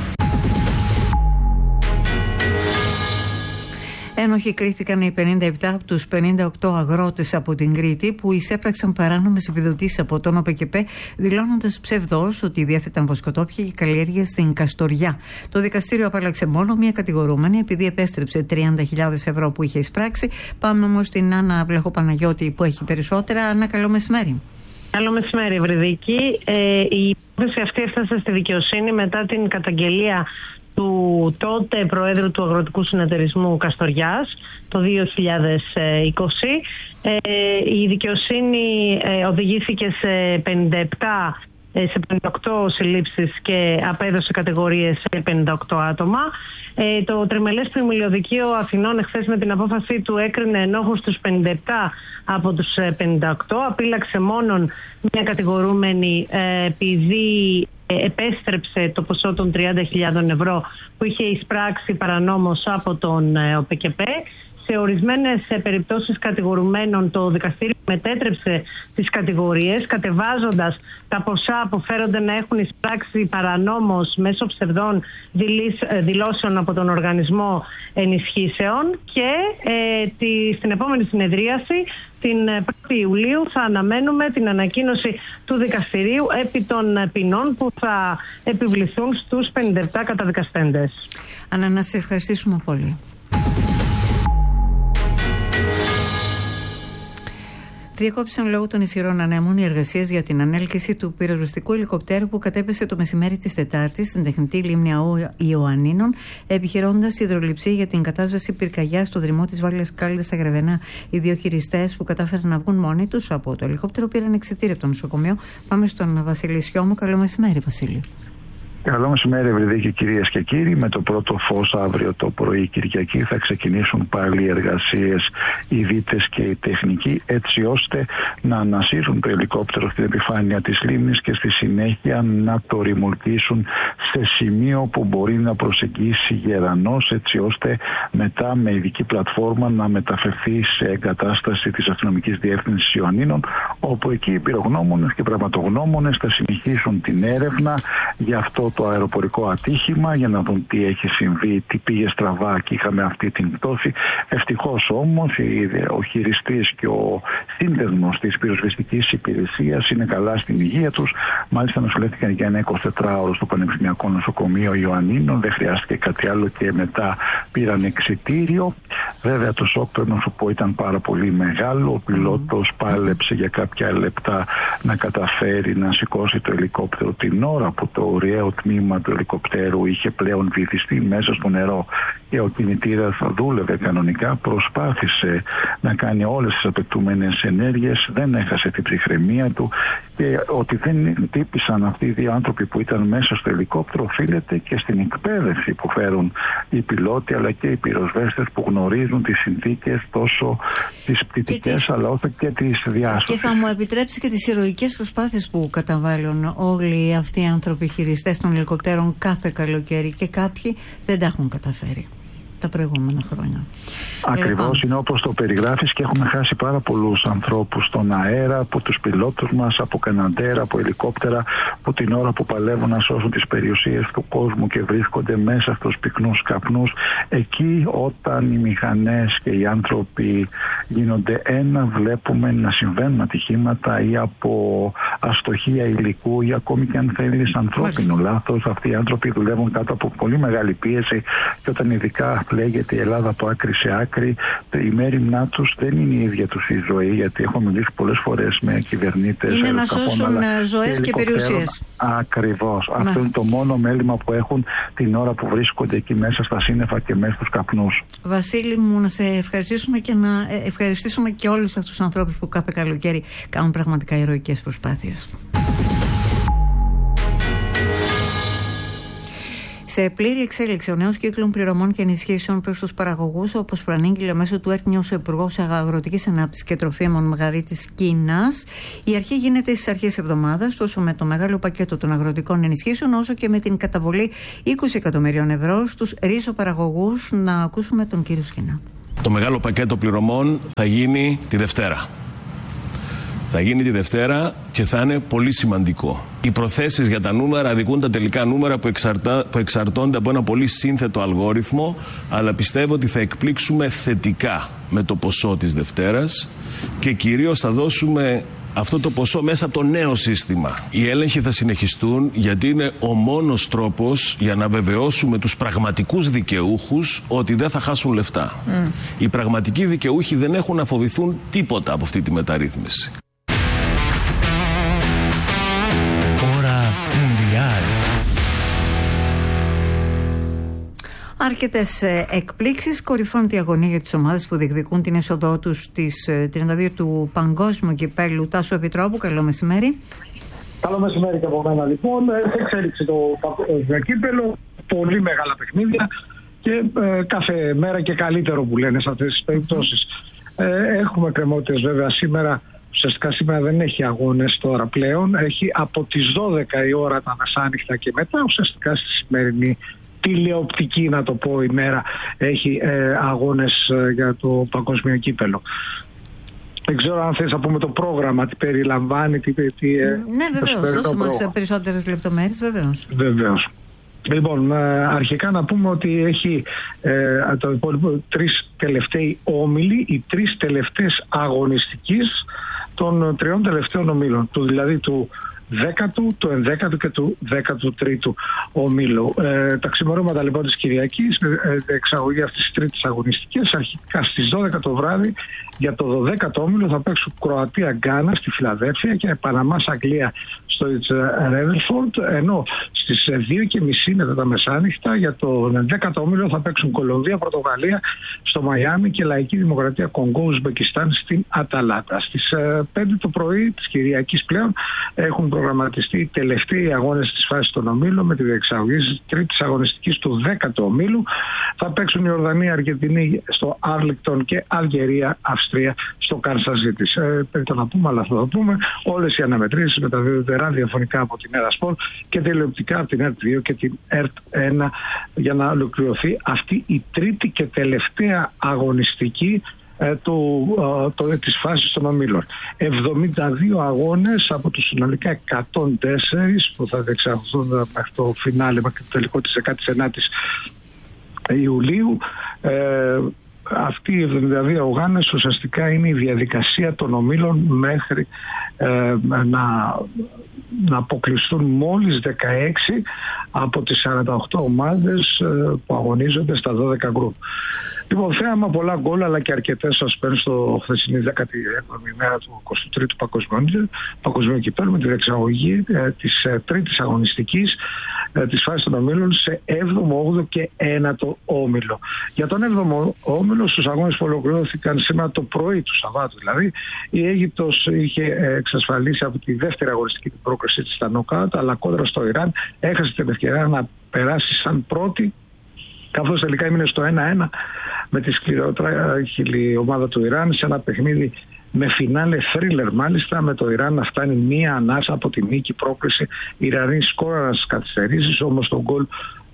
Ένοχοι κρίθηκαν οι πενήντα επτά από τους πενήντα οκτώ αγρότες από την Κρήτη που εισέπραξαν παράνομες επιδοτήσεις από τον ΟΠΕΚΕΠΕ, δηλώνοντας ψευδώς ότι διέθεταν βοσκοτόπια και καλλιέργειες στην Καστοριά. Το δικαστήριο απάλλαξε μόνο μία κατηγορούμενη επειδή επέστρεψε τριάντα χιλιάδες ευρώ που είχε εισπράξει. Πάμε όμως στην Άννα Βλεχοπαναγιώτη που έχει περισσότερα. Άννα, καλό μεσημέρι. Καλό μεσημέρι, Ευρυδίκη. Ε, η υπόθεση αυτή έφτασε στη δικαιοσύνη μετά την καταγγελία του τότε Προέδρου του Αγροτικού Συνεταιρισμού Καστοριάς το δύο χιλιάδες είκοσι. Ε, η δικαιοσύνη ε, οδηγήθηκε σε πενήντα επτά σε πενήντα οκτώ συλλήψεις και απέδωσε κατηγορίες σε πενήντα οκτώ άτομα. Ε, το Τριμελές Πλημμυλιωδικείο Αθηνών εχθές με την απόφαση του έκρινε ενόχους στους πενήντα επτά από τους πενήντα οκτώ. Απείλαξε μόνον μια κατηγορούμενη ε, επειδή επέστρεψε το ποσό των τριάντα χιλιάδες ευρώ που είχε εισπράξει παρανόμως από τον ε, ΟΠΕΚΕΠΕ. Σε ορισμένες περιπτώσεις κατηγορουμένων το δικαστήριο μετέτρεψε τις κατηγορίες, κατεβάζοντας τα ποσά που φέρονται να έχουν εισπράξει παρανόμως μέσω ψευδών δηλώσεων από τον Οργανισμό Ενισχύσεων και ε, τη, στην επόμενη συνεδρίαση την πρώτη Ιουλίου θα αναμένουμε την ανακοίνωση του δικαστηρίου επί των ποινών που θα επιβληθούν στους πενήντα επτά καταδικαστέντες. Ανna, να σε ευχαριστήσουμε πολύ. Διακόπησαν λόγω των ισχυρών ανέμων οι εργασίες για την ανέλκυση του πυροσβεστικού ελικοπτέρου που κατέπεσε το μεσημέρι της Τετάρτης στην τεχνητή λίμνη Ιωαννίνων, επιχειρώντας υδρολειψία για την κατάσβεση πυρκαγιάς στο δρυμό της Βάλειας Κάλυδας στα Γρεβενά. Οι δύο χειριστές που κατάφεραν να βγουν μόνοι τους από το ελικόπτερο πήραν εξιτήριο από το νοσοκομείο. Πάμε στον Βασίλη Σιώμου. Καλό μεσημέρι, Βασίλη. Καλό μεσημέρι, Ευρυδίκη, κυρίες και κύριοι. Με το πρώτο φως αύριο το πρωί Κυριακή θα ξεκινήσουν πάλι οι εργασίες, οι δίτες και οι τεχνικοί, έτσι ώστε να ανασύρουν το ελικόπτερο στην επιφάνεια της λίμνης και στη συνέχεια να το ρημουλκίσουν σε σημείο που μπορεί να προσεγγίσει γερανός, έτσι ώστε μετά με ειδική πλατφόρμα να μεταφερθεί σε εγκατάσταση της Αστυνομικής Διεύθυνσης Ιωαννίνων, όπου εκεί οι πυρογνώμονες και πραγματογνώμονες θα συνεχίσουν την έρευνα για αυτό το αεροπορικό ατύχημα, για να δουν τι έχει συμβεί, τι πήγε στραβά και είχαμε αυτή την πτώση. Ευτυχώς όμως ο χειριστής και ο σύνδεσμος της πυροσβεστικής υπηρεσίας είναι καλά στην υγεία τους. Μάλιστα νοσηλεύτηκαν για ένα εικοσιτετράωρο στο Πανεπιστημιακό Νοσοκομείο Ιωαννίνων, δεν χρειάστηκε κάτι άλλο και μετά πήραν εξιτήριο. Βέβαια το σοκ του νοσοκομείου ήταν πάρα πολύ μεγάλο. Ο πιλότος πάλεψε για κάποια λεπτά να καταφέρει να σηκώσει το ελικόπτερο την ώρα που το ωραίο τμήμα του ελικοπτέρου είχε πλέον βυθιστεί μέσα στο νερό και ο κινητήρας δούλευε κανονικά. Προσπάθησε να κάνει όλες τις απαιτούμενες ενέργειες, δεν έχασε την ψυχραιμία του και ότι δεν τύπησαν αυτοί οι δύο άνθρωποι που ήταν μέσα στο ελικόπτερο οφείλεται και στην εκπαίδευση που φέρουν οι πιλότοι αλλά και οι πυροσβέστες που γνωρίζουν τις συνθήκες τόσο τις πτυτικές τις... αλλά όσο και τις διάσωσης. Και θα μου επιτρέψει και τις ηρωικές προσπάθειες που καταβάλουν όλοι αυτοί οι άνθρωποι χειριστές των ελικοπτέρων κάθε καλοκαίρι και κάποιοι δεν τα έχουν καταφέρει τα προηγούμενα χρόνια. Ακριβώς λοιπόν. Είναι όπως το περιγράφεις και έχουμε χάσει πάρα πολλούς ανθρώπους στον αέρα, από τους πιλότους μας, από καναντέρα, από ελικόπτερα, που την ώρα που παλεύουν να σώσουν τις περιουσίες του κόσμου και βρίσκονται μέσα στους πυκνούς καπνούς, εκεί όταν οι μηχανές και οι άνθρωποι γίνονται ένα, βλέπουμε να συμβαίνουν ατυχήματα ή από αστοχία υλικού ή ακόμη και αν θέλεις ανθρώπινο λάθος. Αυτοί οι άνθρωποι δουλεύουν κάτω από πολύ μεγάλη πίεση και όταν ειδικά λέγεται η Ελλάδα από άκρη σε άκρη, η μέρημνά τους δεν είναι η ίδια τους η ζωή, γιατί έχω μιλήσει πολλές φορές με κυβερνήτες. Είναι να σώσουν ζωές και περιουσίες. Ακριβώς. Ναι. Αυτό είναι το μόνο μέλημα που έχουν την ώρα που βρίσκονται εκεί μέσα στα σύννεφα και μέσα στους καπνούς. Βασίλη μου, να σε ευχαριστήσουμε και να ευχαριστήσουμε και όλους αυτούς τους ανθρώπους που κάθε καλοκαίρι κάνουν πραγματικά ηρωικές προσπάθειες. Σε πλήρη εξέλιξη ο νέος κύκλος πληρωμών και ενισχύσεων προς τους παραγωγούς, όπως προανήγγειλε μέσω του ΕΡΤ ο Υπουργός Αγροτικής Ανάπτυξης και Τροφίμων Μαγαρίτης Κίνας. Η αρχή γίνεται στις αρχές εβδομάδας, τόσο με το μεγάλο πακέτο των αγροτικών ενισχύσεων, όσο και με την καταβολή είκοσι εκατομμυρίων ευρώ στους ρίζοπαραγωγούς. Να ακούσουμε τον κύριο Σκινά. Το μεγάλο πακέτο πληρωμών θα γίνει τη Δευτέρα. Θα γίνει τη Δευτέρα και θα είναι πολύ σημαντικό. Οι προθέσεις για τα νούμερα αδικούν τα τελικά νούμερα που, εξαρτά, που εξαρτώνται από ένα πολύ σύνθετο αλγόριθμο, αλλά πιστεύω ότι θα εκπλήξουμε θετικά με το ποσό της Δευτέρας και κυρίως θα δώσουμε αυτό το ποσό μέσα από το νέο σύστημα. Οι έλεγχοι θα συνεχιστούν γιατί είναι ο μόνος τρόπος για να βεβαιώσουμε τους πραγματικούς δικαιούχους ότι δεν θα χάσουν λεφτά. Mm. Οι πραγματικοί δικαιούχοι δεν έχουν να φοβηθούν τίποτα από αυτή τη μεταρρύθμιση. Αρκετές εκπλήξεις. Κορυφώνεται η αγωνία για τις ομάδες που διεκδικούν την είσοδό τους στις τριάντα δύο του Παγκόσμιου Κυπέλλου. Τάσο Επιτρόπου, καλό μεσημέρι. Καλό μεσημέρι και από μένα λοιπόν. Εξέλιξε το Παγκόσμιο Κύπελλο, πολύ μεγάλα παιχνίδια και ε, κάθε μέρα και καλύτερο που λένε σε αυτές τις περιπτώσεις. Ε, έχουμε κρεμότητες βέβαια σήμερα. Ουσιαστικά σήμερα δεν έχει αγώνες τώρα πλέον. Έχει από τις δώδεκα η ώρα τα μεσάνυχτα και μετά. Ουσιαστικά στη σημερινή τηλεοπτική, να το πω, ημέρα έχει ε, αγώνες ε, για το Παγκόσμιο Κύπελλο. Δεν ξέρω αν θες να πούμε το πρόγραμμα, τι περιλαμβάνει, τι... τι ε, ναι, βεβαίως, δώσε μας περισσότερες λεπτομέρειες, βεβαίως. Βεβαίως. Λοιπόν, ε, αρχικά να πούμε ότι έχει ε, το υπόλοιπο τρεις τελευταίοι όμιλοι, οι τρεις τελευταίες αγωνιστικής των τριών τελευταίων ομίλων, του, δηλαδή του δέκατου, του ενδέκατου και του δέκατου τρίτου ομίλου. Ε, τα ξημερώματα λοιπόν της Κυριακής, ε, εξαγωγή αυτής της τρίτης αγωνιστικής, αρχικά στις δώδεκα το βράδυ για το δωδέκατο όμιλο θα παίξουν Κροατία-Γκάνα στη Φιλαδέλφια και Παναμάς-Αγγλία στο Ρέδερφορντ, ενώ στις δύο και μισή μετά τα μεσάνυχτα για το ενδέκατο όμιλο θα παίξουν Κολομβία-Πορτογαλία στο Μαϊάμι και Λαϊκή Δημοκρατία Κονγκό-Ουσμπεκιστάν στην Αταλάντα. Στις πέντε το πρωί της Κυριακής πλέον έχουν προγραμματιστεί οι τελευταίοι αγώνες της φάσης των ομίλων με τη διεξαγωγή της τρίτης αγωνιστικής του δέκατου ομίλου. Θα παίξουν η Ορδανία, Αργεντινή στο Άρλικτον και Αλγερία, Αυστρία στο Καρσαζίτης. Ε, πρέπει να πούμε, αλλά θα το πούμε. Όλες οι αναμετρήσεις μεταδίδονται ραδιοφωνικά από την Ερασπόλ και τηλεοπτικά από την ΕΡΤ δύο και την ΕΡΤ ένα για να ολοκληρωθεί αυτή η τρίτη και τελευταία αγωνιστική ε, του, ε, το, της φάσης των ομίλων. εβδομήντα δύο αγώνες από τους συνολικά εκατόν τέσσερα που θα διεξαχθούν μέχρι το φινάλε, μέχρι το τελικό της δεκαεννέα Ιουλίου. Ε, Αυτοί οι εβδομήντα δύο αγώνες ουσιαστικά είναι η διαδικασία των ομίλων μέχρι ε, να, να αποκλειστούν μόλις δεκαέξι από τις σαράντα οκτώ ομάδες ε, που αγωνίζονται στα δώδεκα γκρουπ. Λοιπόν, θέαμα πολλά γκολ, αλλά και αρκετές σασπένς στο χθεσινή δέκατη έβδομη ημέρα του εικοστού τρίτου Παγκοσμίου, Παγκοσμίου Κυπέλλου με τη διεξαγωγή ε, της ε, τρίτης αγωνιστικής ε, της φάσης των ομίλων σε έβδομο, όγδοο και ένατο όμιλο. Για τον έβδομο όμιλο, στους αγώνες που ολοκληρώθηκαν σήμερα το πρωί του Σαββάτου, δηλαδή, η Αίγυπτος είχε εξασφαλίσει από τη δεύτερη αγωνιστική την πρόκριση της στα νοκάουτ, αλλά κόντρα στο Ιράν έχασε την ευκαιρία να περάσει σαν πρώτη, καθώς τελικά έμεινε στο ένα ένα με τη σκληρότερη ομάδα του Ιράν σε ένα παιχνίδι με φινάλε θρίλερ, μάλιστα, με το Ιράν να φτάνει μία ανάσα από τη νίκη πρόκριση. Οι Ιρανοί σκόραραν στις καθυστερήσεις, όμως το γκολ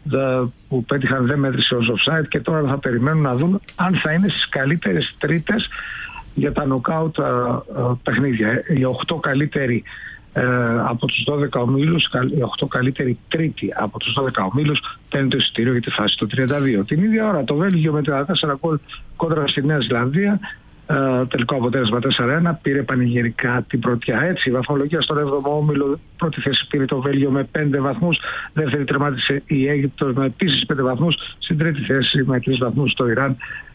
που πέτυχαν δεν μέτρησε ως offside και τώρα θα περιμένουν να δουν αν θα είναι στις καλύτερες τρίτες για τα νοκάουτ παιχνίδια. Οι οκτώ καλύτεροι ε, από τους δώδεκα ομίλους, οι οκτώ καλύτεροι τρίτη από τους δώδεκα ομίλους παίρνουν το εισιτήριο για τη φάση του τριάντα δύο. Την ίδια ώρα το Βέλγιο με τριάντα τέσσερα γκολ κόντρα στη Νέα Ζηλανδία, ε, τελικό αποτέλεσμα τέσσερα ένα, πήρε πανηγυρικά την πρωτιά. Έτσι, η βαθμολογία στον έβδομο όμιλο, πρώτη θέση πήρε το Βέλγιο με πέντε βαθμούς, δεύτερη τερμάτισε η Αίγυπτος με επίσης πέντε βαθμούς, στην τρίτη θέση με τρεις βαθμούς το Ιράν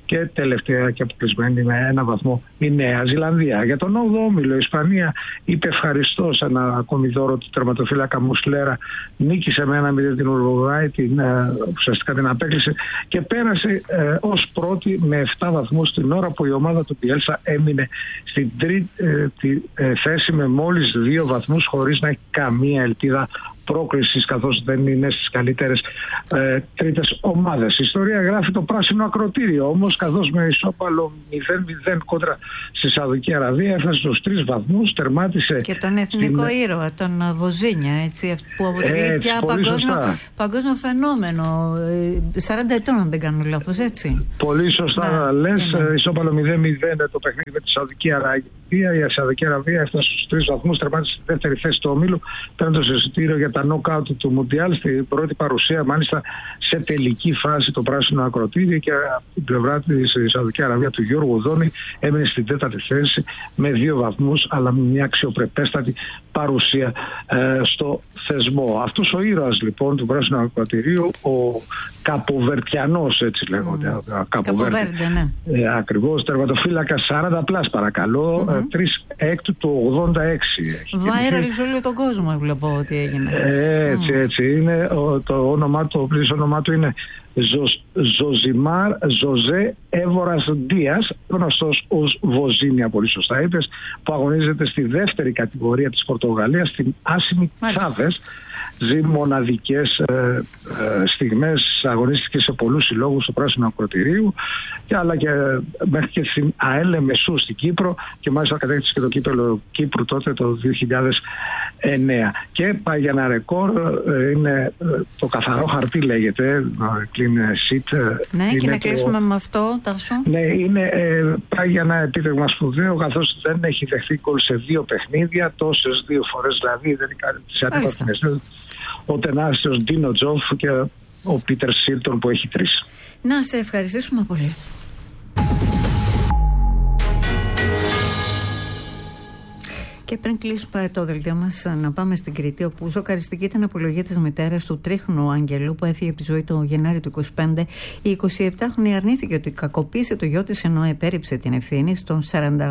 και τελευταία και αποκλεισμένη με ένα βαθμό η Νέα Ζηλανδία. Για τον όγδοο όμιλο η Ισπανία είπε ευχαριστώ σε ένα ακόμη δώρο του τερματοφύλακα Μουσλέρα, νίκησε με ένα μηδέν την Ουρουγουάη, την, ουσιαστικά την απέκλεισε και πέρασε ε, ως πρώτη με επτά βαθμούς την ώρα που η ομάδα του Πιέλσα έμεινε στην τρίτη ε, ε, θέση με μόλις δύο βαθμούς χωρίς να έχει καμία ελπίδα πρόκρισης, καθώς δεν είναι στις καλύτερες ε, τρίτες ομάδες. Η ιστορία γράφει το πράσινο ακροτήριο όμως, καθώς με ισόπαλο μηδέν μηδέν κόντρα στη Σαουδική Αραβία έφτασε στους τρεις βαθμούς, τερμάτισε και τον εθνικό στην... ήρωα, τον Βοζίνια, έτσι, που αποτελεί έτσι, πια παγκόσμιο, παγκόσμιο φαινόμενο, σαράντα ετών αν δεν κάνω λάθος, έτσι. Πολύ σωστά να, λες, ναι. Ισόπαλο μηδέν μηδέν το παιχνίδι με τη Σαουδική Αραβία. Η Σαουδική Αραβία έφτασε στους τρεις βαθμούς, τερμάτισε στη δεύτερη θέση του ομίλου, παίρνοντας εισιτήριο για τα νοκάουτ του Μουντιάλ, στην πρώτη παρουσία μάλιστα σε τελική φάση το πράσινο ακροτήριο, και από την πλευρά της Σαουδική Αραβία του Γιώργου Δόνη έμεινε στην τέταρτη θέση με δύο βαθμούς, αλλά με μια αξιοπρεπέστατη παρουσία ε, στο θεσμό. Αυτός ο ήρωας λοιπόν του πράσινου ακροτηρίου, ο Καποβερτιανός, έτσι λέγονται, mm. Καποβέρντε, ναι. Ε, ακριβώς, τερματοφύλακα σαράντα πλάς παρακαλώ, mm-hmm. τρεις έκτου του ογδόντα έξι. Viral σε όλο τον κόσμο βλέπω ότι έγινε. Έτσι, mm. έτσι είναι. Το όνομά του, το όνομά του είναι Ζωζιμάρ Ζωζέ Έβορας Ντίας, γνωστός ως Βοζίνια, πολύ σωστά είπες, που αγωνίζεται στη δεύτερη κατηγορία της Πορτογαλίας, στην άσημη Τσάβες. Ζει μοναδικές ε, ε, στιγμές, αγωνίστηκε σε πολλούς συλλόγους του πράσινου ακροτηρίου, και αλλά και μέχρι και στην ΑΕΛ Μεσού στην Κύπρο, και μάλιστα κατέκτησε και το κύπελλο Κύπρου τότε το δύο χιλιάδες εννέα. Και πάει για ένα ρεκόρ, ε, είναι ε, το καθαρό χαρτί λέγεται, clean sheet. Ναι, και να το... κλείσουμε με αυτό, Τάσο. Ναι, είναι, ε, πάει για ένα επίτευγμα σπουδαίο, καθώς δεν έχει δεχθεί γκολ σε δύο παιχνίδια, τόσες δύο φορές δηλαδή, δεν είναι κάτι τις αντίπατες. Ο τεράστιος Ντίνο Τζόφ και ο Πίτερ Σίλτον που έχει τρεις. Να σε ευχαριστήσουμε πολύ. Και πριν κλείσουμε το δελτίο μας, να πάμε στην Κρήτη, όπου σοκαριστική ήταν η απολογία της μητέρας του τρίχνου Αγγελού, που έφυγε από τη ζωή το Γενάρη του είκοσι πέντε. Η εικοσιεπτάχρονη αρνήθηκε ότι κακοποίησε το γιο της, ενώ επέριψε την ευθύνη στον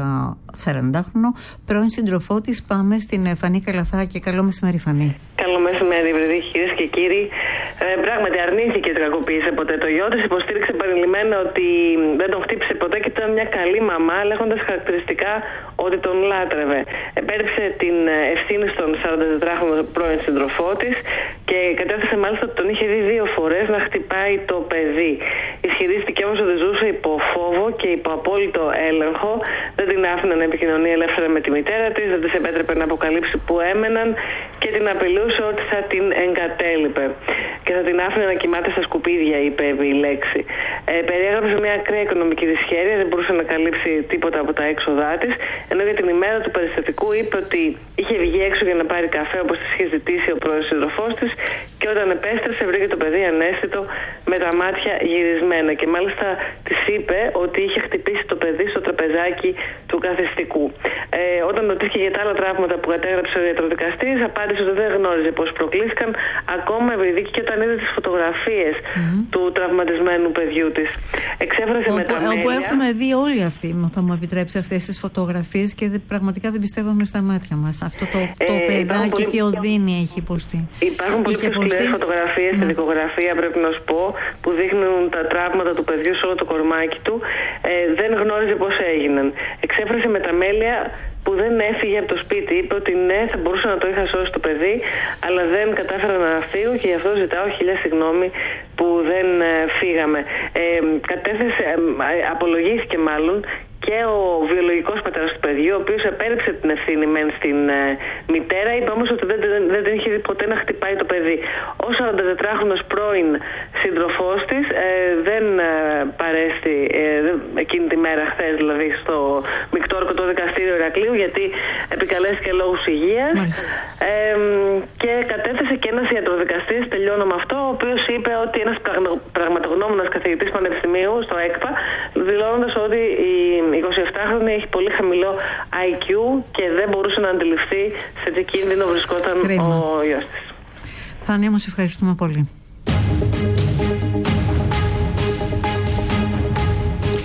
σαραντάχρονο πρώην σύντροφό της. Πάμε στην Φανή Καλαθάκη. Καλό μεσημέρι, Φανή. Καλό μεσημέρι, βρεδί, κυρίες και κύριοι. Ε, πράγματι, αρνήθηκε ότι κακοποίησε ποτέ το γιο της. Υποστήριξε επανειλημμένα ότι δεν τον χτύπησε ποτέ και ήταν μια καλή μαμά, λέγοντας χαρακτηριστικά ότι τον λάτρευε. Επέριψε την ευθύνη στον σαραντατετράχρονο πρώην σύντροφό της και κατέθεσε μάλιστα ότι τον είχε δει δύο φορές να χτυπάει το παιδί. Ισχυρίστηκε όμως ότι ζούσε υπό φόβο και υπό απόλυτο έλεγχο. Δεν την άφηνε να επικοινωνεί ελεύθερα με τη μητέρα της, δεν της επέτρεπε να αποκαλύψει που έμεναν και την απειλούσε ότι θα την εγκατέλειπε. Και θα την άφηνε να κοιμάται στα σκουπίδια, είπε η λέξη. Ε, περιέγραψε μια ακραία οικονομική δυσχέρεια, δεν μπορούσε να καλύψει τίποτα από τα έξοδά της, ενώ για την ημέρα του περιστατικού είπε ότι είχε βγει έξω για να πάρει καφέ όπως της είχε ζητήσει ο πρώην σύντροφός της, και όταν επέστρεψε βρήκε το παιδί ανέστητο με τα μάτια γυρισμένα. Και μάλιστα της είπε ότι είχε χτυπήσει το παιδί στο τραπεζάκι του καθιστικού. Ε, όταν ρωτήθηκε για τα άλλα τραύματα που κατέγραψε ο ιατροδικαστής, απάντησε ότι δεν γνώριζε πώς προκλήθηκαν, ακόμα ευρυδίκη και όταν είδε τις φωτογραφίες mm-hmm. του τραυματισμένου παιδιού της. Εξέφρασε όπου, μεταμέλεια. Όπου έχουμε δει όλοι αυτοί, θα μου επιτρέψει, αυτές τις φωτογραφίες, και δε, πραγματικά δεν πιστεύουμε στα μάτια μας. Αυτό το, το ε, παιδάκι, τι οδύνη έχει υποστεί. Υπάρχουν πολύ σκληρές φωτογραφίες στην δικογραφία, πρέπει να σου πω, που δείχνουν τα τραύματα του παιδιού σε όλο το κορμάκι του. Ε, δεν γνώριζε πώς έγιναν. Εξέφρασε μεταμέλεια που δεν έφυγε από το σπίτι. Είπε ότι ναι, θα μπορούσα να το είχα σώσει το παιδί, αλλά δεν κατάφερα να φύγω και γι' αυτό ζητάω χίλια συγγνώμη που δεν ε, φύγαμε. Ε, κατέθεσε, ε, απολογήθηκε μάλλον και ο βιολογικός πατέρας του παιδιού, ο οποίος επέριψε την ευθύνη μεν στην ε, μητέρα, είπε όμως ότι δεν, δεν, δεν την είχε δει ποτέ να χτυπάει το παιδί. Ο σαραντατετράχρονος πρώην σύντροφός της ε, δεν ε, παρέστη ε, εκείνη τη μέρα, χθες δηλαδή, στο Μικτόρκωτο Δικαστήριο Ηρακλείου, γιατί επικαλέστηκε λόγους υγείας. Ε, και κατέθεσε και ένας ιατροδικαστής, τελειώνω με αυτό, ο οποίος είπε ότι ένας πραγματογνώμονας καθηγητής πανεπιστημίου στο ΕΚΠΑ, δηλώνοντας ότι η η εικοσιεπτάχρονη έχει πολύ χαμηλό άι κιου και δεν μπορούσε να αντιληφθεί σε τι κίνδυνο βρισκόταν Κρίμα. ο γιος της. Φανή, όμως ευχαριστούμε πολύ.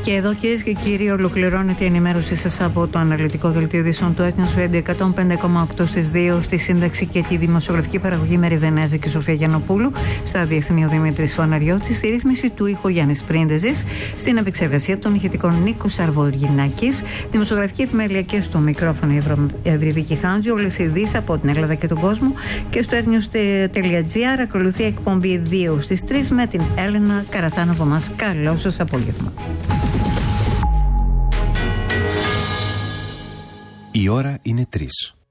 Και εδώ, κυρίες και κύριοι, ολοκληρώνεται η ενημέρωσή σας από το αναλυτικό δελτίο ειδήσεων του Έθνους Radio εκατόν πέντε κόμμα οκτώ στις δύο, στη σύνταξη και τη δημοσιογραφική παραγωγή Μέρη Βενέζη και Σοφία Γιαννοπούλου, στα διεθνή ο Δημήτρης Φαναριώτης, στη ρύθμιση του ήχου Γιάννης Πρίντεζης, στην επεξεργασία των ηχητικών Νίκος Αρβοργινάκης, δημοσιογραφική επιμέλεια και στο μικρόφωνο η Ευρυδίκη Χάντζη, όλες οι ειδήσεις από την Ελλάδα και τον κόσμο, και στο airnews.gr ακολουθεί εκπομπή δύο στις τρεις με την Έλενα Καραθάνο από μας. Καλό σας απόγευμα. Η ώρα είναι τρεις.